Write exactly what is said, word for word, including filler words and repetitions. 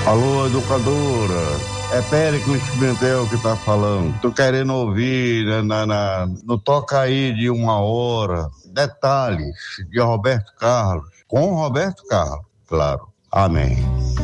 Alô, educadora. É Péricles Pimentel que tá falando. Tô querendo ouvir na, na, na, no Toca Aí de uma hora. Detalhes de Roberto Carlos. Com Roberto Carlos, claro. Amém.